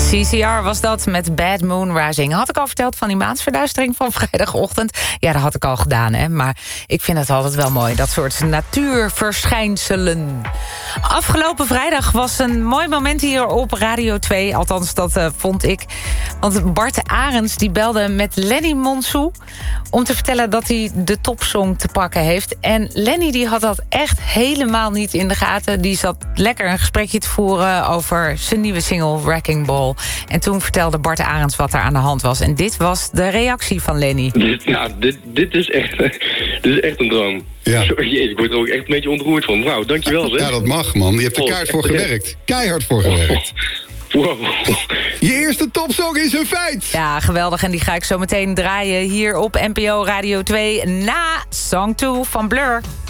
CCR was dat met Bad Moon Rising. Had ik al verteld van die maansverduistering van vrijdagochtend? Ja, dat had ik al gedaan, hè. Maar ik vind het altijd wel mooi, dat soort natuurverschijnselen. Afgelopen vrijdag was een mooi moment hier op Radio 2. Althans, dat vond ik. Want Bart Arends die belde met Lenny Monsou om te vertellen dat hij de topsong te pakken heeft. En Lenny die had dat echt helemaal niet in de gaten. Die zat lekker een gesprekje te voeren over zijn nieuwe single Wrecking Ball. En toen vertelde Bart Arends wat er aan de hand was. En dit was de reactie van Lenny. Dit is echt een droom. Ja. Sorry, ik word er ook echt een beetje ontroerd van. Wauw, dankjewel zeg. Ja, dat mag man. Je hebt er keihard voor gewerkt. Keihard voor gewerkt. Wow. Je eerste topsong is een feit. Ja, geweldig. En die ga ik zo meteen draaien hier op NPO Radio 2 na Song 2 van Blur.